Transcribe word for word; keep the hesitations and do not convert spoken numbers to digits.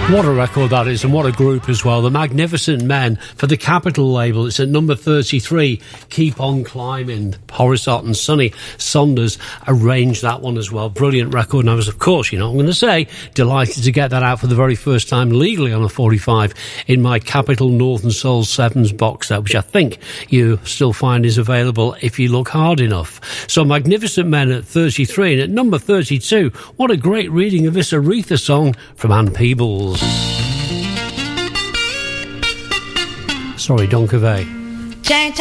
What a record that is, and what a group as well. The Magnificent Men for the Capitol label. It's at number thirty-three. Keep on Climbing. Horace Ott and Sonny Saunders arranged that one as well. Brilliant record. And I was, of course, you know, I'm going to say, delighted to get that out for the very first time legally on a forty-five in my Capitol Northern Soul Sevens box set, which I think you still find is available if you look hard enough. So Magnificent Men at thirty-three, and at number thirty-two, what a great reading of this Aretha song from Ann Peebles. Sorry, Don Cavey. Change